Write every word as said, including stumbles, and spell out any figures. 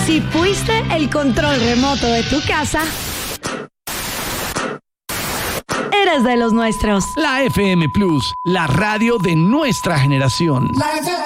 Si fuiste el control remoto de tu casa, eres de los nuestros. La F M Plus, la radio de nuestra generación. La F